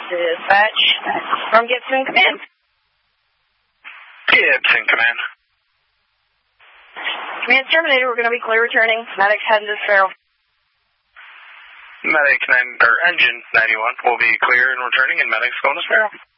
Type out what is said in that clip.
Dispatch from Gibson Command. Gibson Command. Command terminated. We're going to be clear returning. Medics heading to Sparrow. Engine 91 will be clear and returning, and medics going to Sparrow.